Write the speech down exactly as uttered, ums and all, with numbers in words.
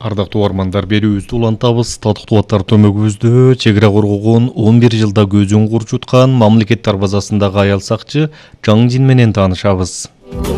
Ардактуу угармандар, берүүбүздү улантабыз. Татыктуу аттар көмөгүбүздө чек ара коргогон он бир жылда көзүн курчуткан мамлекет дарбазасындагы аял сакчы Жаң Жин менен таанышабыз.